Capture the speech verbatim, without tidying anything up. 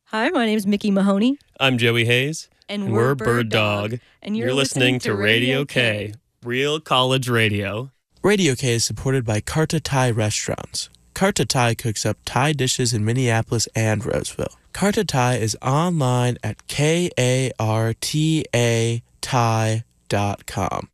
Hi, my name's Mickey Mahoney. I'm Joey Hayes. And, And we're, we're Bird Bird Dog. Dog. And you're, You're listening to Radio K, K. Real College Radio. Radio K is supported by Karta Thai Restaurants. Karta Thai cooks up Thai dishes in Minneapolis and Roseville. Karta Thai is online at K A R T A Thai dot com.